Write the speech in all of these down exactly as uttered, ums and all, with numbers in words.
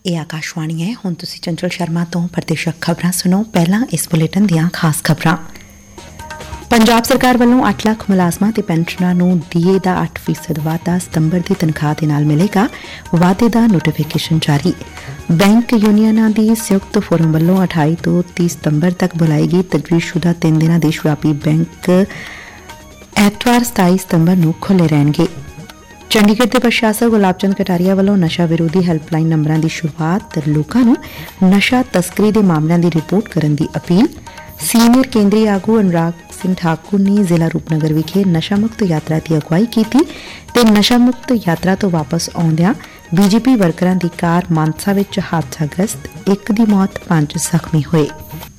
ਇਹ ਆਕਾਸ਼ਵਾਣੀ ਹੈ। ਹੁਣ ਤੁਸੀਂ ਚੰਚਲ ਸ਼ਰਮਾ ਤੋਂ ਪ੍ਰਤੀਸ਼ਤ ਖਬਰਾਂ ਸੁਣੋ। ਪਹਿਲਾਂ ਇਸ ਬੁਲੇਟਿਨ ਦੀਆਂ ਖਾਸ ਖਬਰਾਂ। ਪੰਜਾਬ ਸਰਕਾਰ ਵੱਲੋਂ ਅੱਠ ਲੱਖ ਮੁਲਾਜ਼ਮਾਂ ਤੇ ਪੈਨਸ਼ਨਰਾਂ ਨੂੰ ਡੀਏ ਦਾ ਅੱਠ ਫੀਸਦ ਵਾਧਾ ਸਤੰਬਰ ਦੀ ਤਨਖਾਹ ਦੇ ਨਾਲ ਮਿਲੇਗਾ। ਵਾਧੇ ਦਾ ਨੋਟੀਫਿਕੇਸ਼ਨ ਜਾਰੀ। ਬੈਂਕ ਯੂਨੀਅਨਾਂ ਦੀ ਸੰਯੁਕਤ ਫੋਰਮ ਵੱਲੋਂ ਅਠਾਈ ਤੋਂ ਤੀਹ ਸਤੰਬਰ ਤੱਕ ਬੁਲਾਈ ਗਈ ਤਜਵੀਜ਼ਸ਼ੁਦਾ ਤਿੰਨ ਦਿਨਾਂ ਦੇਸ਼ ਵਿਆਪੀ ਬੈਂਕ ਐਤਵਾਰ ਸਤਾਈ ਸਤੰਬਰ ਨੂੰ ਖੁੱਲ੍ਹੇ ਰਹਿਣਗੇ। ਚੰਡੀਗੜ੍ਹ ਦੇ ਪ੍ਰਸ਼ਾਸਕ ਗੁਲਾਬ ਚੰਦ ਕਟਾਰੀਆ ਵੱਲੋਂ ਨਸ਼ਾ ਵਿਰੋਧੀ ਹੈਲਪਲਾਈਨ ਨੰਬਰਾਂ ਦੀ ਸ਼ੁਰੂਆਤ। ਲੋਕਾਂ ਨੂੰ ਨਸ਼ਾ ਤਸਕਰੀ ਦੇ ਮਾਮਲਿਆਂ ਦੀ ਰਿਪੋਰਟ ਕਰਨ ਦੀ ਅਪੀਲ। ਸੀਨੀਅਰ ਕੇਂਦਰੀ ਆਗੂ ਅਨੁਰਾਗ ਸਿੰਘ ਠਾਕੁਰ ਨੇ ਜ਼ਿਲ੍ਹਾ ਰੂਪਨਗਰ ਵਿਖੇ ਨਸ਼ਾ ਮੁਕਤ ਯਾਤਰਾ ਦੀ ਅਗਵਾਈ ਕੀਤੀ ਤੇ ਨਸ਼ਾ ਮੁਕਤ ਯਾਤਰਾ ਤੋਂ ਵਾਪਸ ਆਉਂਦਿਆਂ ਬੀਜੇਪੀ ਵਰਕਰਾਂ ਦੀ ਕਾਰ ਮਾਨਸਾ ਵਿੱਚ ਹਾਦਸਾਗ੍ਰਸਤ, ਇੱਕ ਦੀ ਮੌਤ, ਪੰਜ ਜ਼ਖਮੀ ਹੋਏ।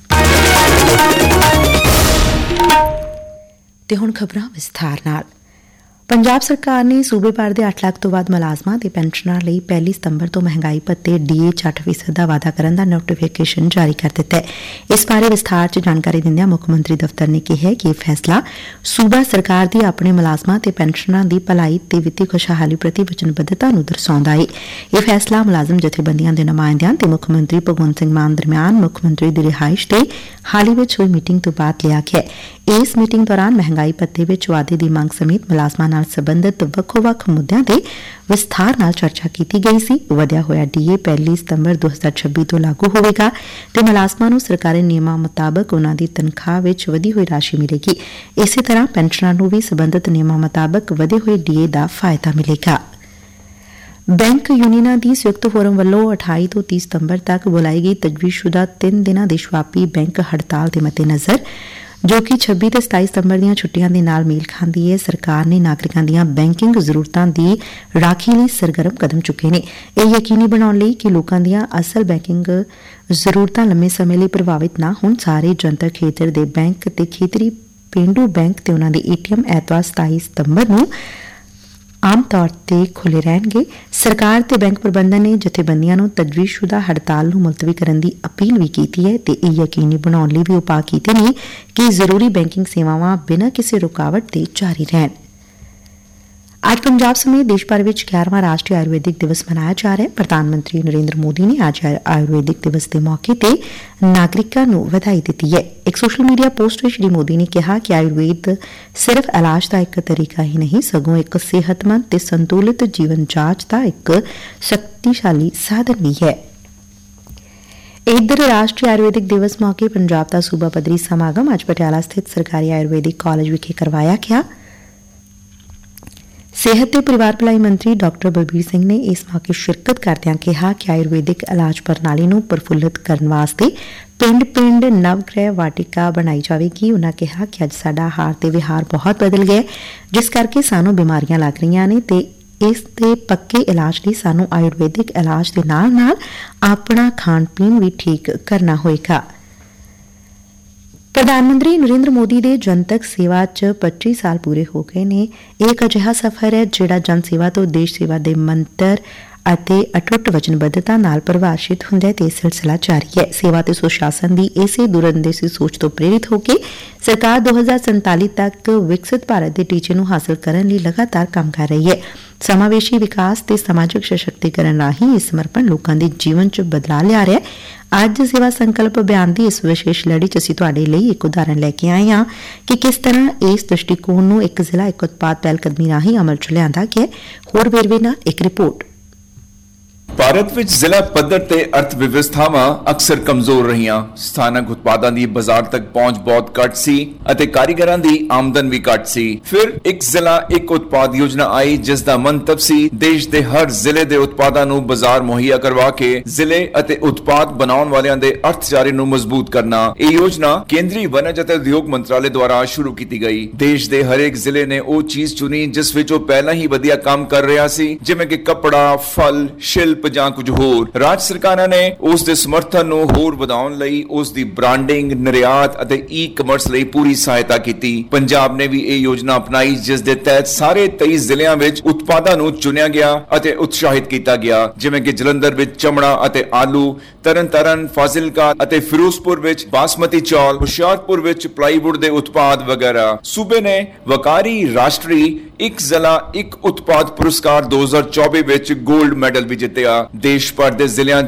ਤੇ ਹੁਣ ਖਬਰਾਂ ਵਿਸਥਾਰ ਨਾਲ। ਪੰਜਾਬ ਸਰਕਾਰ ਨੇ ਸੂਬੇ ਭਰ ਦੇ ਅੱਠ ਲੱਖ ਤੋਂ ਵੱਧ ਮੁਲਾਜ਼ਮਾਂ ਤੇ ਪੈਨਸ਼ਨਰਾਂ ਲਈ ਪਹਿਲੀ ਸਤੰਬਰ ਤੋਂ ਮਹਿੰਗਾਈ ਭੱਤੇ ਡੀਏ ਚ ਅੱਠ ਫੀਸਦ ਦਾ ਵਾਧਾ ਕਰਨ ਦਾ ਨੋਟੀਫਿਕੇਸ਼ਨ ਜਾਰੀ ਕਰ ਦਿੱਤਾ ਹੈ। ਇਸ ਬਾਰੇ ਵਿਸਥਾਰ ਚ ਜਾਣਕਾਰੀ ਦਿੰਦਿਆਂ ਮੁੱਖ ਮੰਤਰੀ ਦਫ਼ਤਰ ਨੇ ਕਿਹਾ ਕਿ ਇਹ ਫੈਸਲਾ ਸੂਬਾ ਸਰਕਾਰ ਦੀ ਆਪਣੇ ਮੁਲਾਜ਼ਮਾਂ ਤੇ ਪੈਨਸ਼ਨਰਾਂ ਦੀ ਭਲਾਈ ਤੇ ਵਿੱਤੀ ਖੁਸ਼ਹਾਲੀ ਪ੍ਰਤੀ ਵਚਨਬੱਧਤਾ ਨੂੰ ਦਰਸਾਉਂਦਾ ਹੈ। ਇਹ ਫੈਸਲਾ ਮੁਲਾਜ਼ਮ ਜਥੇਬੰਦੀਆਂ ਦੇ ਨੁਮਾਇੰਦਿਆਂ ਤੇ ਮੁੱਖ ਮੰਤਰੀ ਭਗਵੰਤ ਸਿੰਘ ਮਾਨ ਦਰਮਿਆਨ ਮੁੱਖ ਮੰਤਰੀ ਦੀ ਰਿਹਾਇਸ਼ ਤੇ ਹਾਲ ਹੀ ਵਿੱਚ ਹੋਈ ਮੀਟਿੰਗ ਤੋਂ ਬਾਅਦ ਲਿਆ ਗਿਆ ਹੈ। ਇਸ ਮੀਟਿੰਗ ਦੌਰਾਨ ਮਹਿੰਗਾਈ ਭੱਤੇ ਵਿੱਚ ਵਾਧੇ ਦੀ ਮੰਗ ਸਮੇਤ ਮੁਲਾਜ਼ਮਾਂ ਨਾਲ ਸਬੰਧਤ ਵੱਖੋ-ਵੱਖ ਮੁੱਦਿਆਂ ਤੇ ਵਿਸਥਾਰ ਨਾਲ ਚਰਚਾ ਕੀਤੀ ਗਈ ਸੀ। ਵਧਿਆ ਹੋਇਆ ਡੀਏ ਪਹਿਲੀ ਸਤੰਬਰ ਦੋ ਹਜ਼ਾਰ ਛੱਬੀ ਤੋਂ ਲਾਗੂ ਹੋਵੇਗਾ ਤੇ ਮੁਲਾਜ਼ਮਾਂ ਨੂੰ ਸਰਕਾਰੀ ਨਿਯਮਾਂ ਮੁਤਾਬਕ ਉਨ੍ਹਾਂ ਦੀ ਤਨਖਾਹ ਵਿੱਚ ਵਧੀ ਹੋਈ ਰਾਸ਼ੀ ਮਿਲੇਗੀ। ਇਸੇ ਤਰ੍ਹਾਂ ਪੈਨਸ਼ਨਰਾਂ ਨੂੰ ਵੀ ਸਬੰਧਤ ਨਿਯਮਾਂ ਮੁਤਾਬਕ ਵਧੇ ਹੋਏ ਡੀਏ ਦਾ ਫਾਇਦਾ ਮਿਲੇਗਾ। ਬੈਂਕ ਯੂਨੀਅਨਾਂ ਦੀ ਸੰਯੁਕਤ ਫੋਰਮ ਵੱਲੋਂ ਅਠਾਈ ਤੋਂ ਤੀਹ ਸਤੰਬਰ ਤੱਕ ਬੁਲਾਈ ਗਈ ਤਜਵੀਜ਼ਸ਼ੁਦਾ ਤਿੰਨ ਦਿਨਾਂ ਦੇਸ਼ ਵਿਆਪੀ ਬੈਂਕ ਹੜਤਾਲ ਦੇ ਮੱਦੇਨਜ਼ਰ, ਜੋ ਕਿ ਛੱਬੀ ਤੇ ਸਤਾਈ ਸਤੰਬਰ ਦੀਆਂ ਛੁੱਟੀਆਂ ਦੇ ਨਾਲ ਮੇਲ ਖਾਂਦੀ ਹੈ, ਸਰਕਾਰ ਨੇ ਨਾਗਰਿਕਾਂ ਦੀਆਂ ਬੈਂਕਿੰਗ ਜ਼ਰੂਰਤਾਂ ਦੀ ਰਾਖੀ ਲਈ ਸਰਗਰਮ ਕਦਮ ਚੁੱਕੇ ਨੇ। ਇਹ ਯਕੀਨੀ ਬਣਾਉਣ ਲਈ ਕਿ ਲੋਕਾਂ ਦੀਆਂ ਅਸਲ ਬੈਂਕਿੰਗ ਜ਼ਰੂਰਤਾਂ ਲੰਮੇ ਸਮੇਂ ਲਈ ਪ੍ਰਭਾਵਿਤ ਨਾ ਹੋਣ, ਸਾਰੇ ਜਨਤਕ ਖੇਤਰ ਦੇ ਬੈਂਕ ਤੇ ਖੇਤਰੀ ਪੇਂਡੂ ਬੈਂਕ ਤੇ ਉਨ੍ਹਾਂ ਦੇ ਏਟੀਐਮ ਐਤਵਾਰ ਸਤਾਈ ਸਤੰਬਰ ਨੂੰ ਆਮ ਤੌਰ ਤੇ ਖੁੱਲ੍ਹੇ ਰਹਿਣਗੇ। ਸਰਕਾਰ ਤੇ ਬੈਂਕ ਪ੍ਰਬੰਧਨ ਨੇ ਜਥੇਬੰਦੀਆਂ ਨੂੰ ਤਜਵੀਜ਼ਸ਼ੁਦਾ ਹੜਤਾਲ ਨੂੰ ਮੁਲਤਵੀ ਕਰਨ ਦੀ ਅਪੀਲ ਵੀ ਕੀਤੀ ਹੈ ਤੇ ਇਹ ਯਕੀਨੀ ਬਣਾਉਣ ਲਈ ਵੀ ਉਪਾਅ ਕੀਤੇ ਨੇ ਕਿ ਜ਼ਰੂਰੀ ਬੈਂਕਿੰਗ ਸੇਵਾਵਾਂ ਬਿਨਾਂ ਕਿਸੇ ਰੁਕਾਵਟ ਦੇ ਜਾਰੀ ਰਹਿਣ। ਅੱਜ ਪੰਜਾਬ ਸਮੇਤ ਦੇਸ਼ ਭਰ ਵਿੱਚ ਗਿਆਰਵਾਂ ਰਾਸ਼ਟਰੀ ਆਯੁਰਵੈਦਿਕ ਦਿਵਸ ਮਨਾਇਆ ਜਾ ਰਿਹਾ ਹੈ। ਪ੍ਰਧਾਨ ਮੰਤਰੀ ਨਰਿੰਦਰ ਮੋਦੀ ਨੇ ਅੱਜ ਆਯੁਰਵੈਦਿਕ ਦਿਵਸ ਦੇ ਮੌਕੇ ਤੇ ਨਾਗਰਿਕਾਂ ਨੂੰ ਵਧਾਈ ਦਿੱਤੀ ਹੈ। ਇੱਕ ਸੋਸ਼ਲ ਮੀਡੀਆ ਪੋਸਟ ਵਿੱਚ ਸ਼੍ਰੀ ਮੋਦੀ ਨੇ ਕਿਹਾ ਕਿ ਆਯੁਰਵੇਦ ਸਿਰਫ ਇਲਾਜ ਦਾ ਇੱਕ ਤਰੀਕਾ ਹੀ ਨਹੀਂ, ਸਗੋਂ ਇੱਕ ਸਿਹਤਮੰਦ ਤੇ ਸੰਤੁਲਿਤ ਜੀਵਨ ਜਾਂਚ ਦਾ ਇੱਕ ਸ਼ਕਤੀਸ਼ਾਲੀ ਸਾਧਨ ਵੀ ਹੈ। ਇੱਧਰ ਰਾਸ਼ਟਰੀ ਆਯੁਰਵੈਦਿਕ ਦਿਵਸ ਮੌਕੇ ਪੰਜਾਬ ਦਾ ਸੂਬਾ ਪੱਧਰੀ ਸਮਾਗਮ ਅੱਜ ਪਟਿਆਲਾ ਸਥਿਤ ਸਰਕਾਰੀ ਆਯੁਰਵੈਦਿਕ ਕਾਲਜ ਵਿਖੇ ਕਰਵਾਇਆ ਗਿਆ। ਸਿਹਤ ਤੇ ਪਰਿਵਾਰ ਭਲਾਈ ਮੰਤਰੀ ਡਾਕਟਰ ਬਲਬੀਰ ਸਿੰਘ ਨੇ ਇਸ ਮੌਕੇ ਸ਼ਿਰਕਤ ਕਰਦਿਆਂ ਕਿਹਾ ਕਿ ਆਯੁਰਵੈਦਿਕ ਇਲਾਜ ਪ੍ਰਣਾਲੀ ਨੂੰ ਪ੍ਰਫੁੱਲਤ ਕਰਨ ਵਾਸਤੇ ਪਿੰਡ-ਪਿੰਡ ਨਵਗ੍ਰਹਿ ਵਾਟਿਕਾ ਬਣਾਈ ਜਾਵੇਗੀ। ਉਨ੍ਹਾਂ ਕਿਹਾ ਕਿ ਅੱਜ ਸਾਡਾ ਆਹਾਰ ਤੇ ਵਿਹਾਰ ਬਹੁਤ ਬਦਲ ਗਿਆ, ਜਿਸ ਕਰਕੇ ਸਾਨੂੰ ਬਿਮਾਰੀਆਂ ਲੱਗ ਰਹੀਆਂ ਨੇ ਤੇ ਇਸ ਦੇ ਪੱਕੇ ਇਲਾਜ ਲਈ ਸਾਨੂੰ ਆਯੁਰਵੈਦਿਕ ਇਲਾਜ ਦੇ ਨਾਲ-ਨਾਲ ਆਪਣਾ ਖਾਣ-ਪੀਣ ਵੀ ਠੀਕ ਕਰਨਾ ਹੋਏਗਾ। ਪ੍ਰਧਾਨ ਮੰਤਰੀ ਨਰਿੰਦਰ ਮੋਦੀ ਦੇ ਜਨਤਕ ਸੇਵਾ ਚ ਪੱਚੀ ਸਾਲ ਪੂਰੇ ਹੋ ਗਏ ਨੇ। ਇਹ ਇੱਕ ਅਜਿਹਾ ਸਫ਼ਰ ਹੈ ਜਿਹੜਾ ਜਨ ਸੇਵਾ ਤੋਂ ਦੇਸ਼ ਸੇਵਾ ਦੇ ਮੰਤਰ ਅਤੇ ਅਟੁੱਟ ਵਚਨਬੱਧਤਾ ਨਾਲ ਪ੍ਰਭਾਸ਼ਿਤ ਹੁੰਦਾ ਹੈ ਤੇ ਇਹ ਸਿਲਸਿਲਾ ਜਾਰੀ ਹੈ। ਸੇਵਾ ਤੇ ਸੁਸ਼ਾਸਨ ਦੀ ਇਸੇ ਦੂਰਅੰਦੇਸ਼ੀ ਸੋਚ ਤੋਂ ਪ੍ਰੇਰਿਤ ਹੋ ਕੇ ਸਰਕਾਰ ਦੋ ਹਜ਼ਾਰ ਸੰਤਾਲੀ ਤੱਕ ਵਿਕਸਿਤ ਭਾਰਤ ਦੇ ਟੀਚੇ ਨੂੰ ਹਾਸਲ ਕਰਨ ਲਈ ਲਗਾਤਾਰ ਕੰਮ ਕਰ ਰਹੀ ਹੈ। ਸਮਾਵੇਸ਼ੀ ਵਿਕਾਸ ਤੇ ਸਮਾਜਿਕ ਸਸ਼ਕਤੀਕਰਨ ਰਾਹੀਂ ਇਹ ਸਮਰਪਣ ਲੋਕਾਂ ਦੇ ਜੀਵਨ ਚ ਬਦਲਾਅ ਲਿਆ ਰਿਹਾ ਹੈ। ਅੱਜ ਸੇਵਾ ਸੰਕਲਪ ਅਭਿਆਨ ਦੀ ਇਸ ਵਿਸ਼ੇਸ਼ ਲੜੀ ਚ ਅਸੀਂ ਤੁਹਾਡੇ ਲਈ ਇੱਕ ਉਦਾਹਰਨ ਲੈ ਕੇ ਆਏ ਹਾਂ ਕਿ ਕਿਸ ਤਰ੍ਹਾਂ ਇਸ ਦ੍ਰਿਸ਼ਟੀਕੋਣ ਨੂੰ ਇੱਕ ਜ਼ਿਲ੍ਹਾ ਇੱਕ ਉਤਪਾਦ ਪਹਿਲਕਦਮੀ ਰਾਹੀਂ ਅਮਲ ਚ ਲਿਆਂਦਾ ਗਿਆ। ਹੋਰ ਵੇਰਵੇ ਨਾਲ ਇੱਕ ਰਿਪੋਰਟ। ਭਾਰਤ ਵਿੱਚ ਜ਼ਿਲ੍ਹਾ ਪੱਧਰ ਤੇ ਅਰਥ ਵਿਵਸਥਾਵਾਂ ਅਕਸਰ ਕਮਜ਼ੋਰ ਰਹੀਆਂ। ਸਥਾਨਕ ਉਤਪਾਦਾਂ ਦੀ ਬਾਜ਼ਾਰ ਤੱਕ ਪਹੁੰਚ ਬਹੁਤ ਘੱਟ ਸੀ ਅਤੇ ਕਾਰੀਗਰਾਂ ਦੀ ਆਮਦਨ ਵੀ ਘੱਟ ਸੀ। ਫਿਰ ਇੱਕ ਜ਼ਿਲ੍ਹਾ ਇੱਕ ਉਤਪਾਦ ਯੋਜਨਾ ਆਈ, ਜਿਸ ਦਾ ਮੰਤਵ ਸੀ ਦੇਸ਼ ਦੇ ਹਰ ਜ਼ਿਲ੍ਹੇ ਦੇ ਉਤਪਾਦਾਂ ਨੂੰ ਬਾਜ਼ਾਰ ਮੁਹੱਈਆ ਕਰਵਾ ਕੇ ਜ਼ਿਲ੍ਹੇ ਅਤੇ ਉਤਪਾਦ ਬਣਾਉਣ ਵਾਲਿਆਂ ਦੇ ਅਰਥਚਾਰੇ ਨੂੰ ਮਜ਼ਬੂਤ ਕਰਨਾ। ਇਹ ਯੋਜਨਾ ਕੇਂਦਰੀ ਵਣਜ ਅਤੇ ਉਦਯੋਗ ਮੰਤਰਾਲੇ ਦੁਆਰਾ ਸ਼ੁਰੂ ਕੀਤੀ ਗਈ। ਦੇਸ਼ ਦੇ ਹਰੇਕ ਜ਼ਿਲ੍ਹੇ ਨੇ ਉਹ ਚੀਜ਼ ਚੁਣੀ ਜਿਸ ਵਿੱਚ ਉਹ ਪਹਿਲਾਂ ਹੀ ਵਧੀਆ ਕੰਮ ਕਰ ਰਿਹਾ ਸੀ, ਜਿਵੇਂ ਕਿ ਕੱਪੜਾ, ਫਲ, ਸ਼ਿਲਪ ਜਾਂ ਕੁਝ ਹੋਰ। ਰਾਜ ਸਰਕਾਰਾਂ ਨੇ ਉਸ ਦੇ ਸਮਰਥਨ ਨੂੰ ਹੋਰ ਵਧਾਉਣ ਲਈ ਉਸ ਦੀ ਬ੍ਰਾਂਡਿੰਗ, ਨਿਰਯਾਤ ਅਤੇ ਈ ਕਮਰਸ ਲਈ ਪੂਰੀ ਸਹਾਇਤਾ ਕੀਤੀ। ਪੰਜਾਬ ਨੇ ਵੀ ਇਹ ਯੋਜਨਾ ਅਪਣਾਈ, ਜਿਸ ਦੇ ਤਹਿਤ ਸਾਰੇ ਤੇਈ ਜ਼ਿਲ੍ਹਿਆਂ ਵਿੱਚ ਉਤਪਾਦਾਂ ਨੂੰ ਚੁਣਿਆ ਗਿਆ ਅਤੇ ਉਤਸ਼ਾਹਿਤ ਕੀਤਾ ਗਿਆ, ਜਿਵੇਂ ਕਿ ਜਲੰਧਰ ਵਿੱਚ ਚਮੜਾ ਅਤੇ ਆਲੂ, ਤਰਨਤਾਰਨ, ਫਾਜ਼ਿਲਕਾ ਅਤੇ ਫਿਰੋਜ਼ਪੁਰ ਵਿੱਚ ਬਾਸਮਤੀ ਚੌਲ, ਹੁਸ਼ਿਆਰਪੁਰ ਵਿੱਚ ਪਲਾਈਵੁੱਡ ਦੇ ਉਤਪਾਦ ਵਗੈਰਾ। ਸੂਬੇ ਨੇ ਵਕਾਰੀ ਰਾਸ਼ਟਰੀ ਇੱਕ ਜ਼ਿਲ੍ਹਾ ਇੱਕ ਉਤਪਾਦ ਪੁਰਸਕਾਰ ਦੋ ਹਜ਼ਾਰ ਚੌਬੀ ਵਿੱਚ ਗੋਲਡ ਮੈਡਲ ਵੀ ਜਿੱਤਿਆ। ਦੇਸ਼ ਭਰ ਦੇ ਜ਼ਿਲ੍ਹਿਆਂ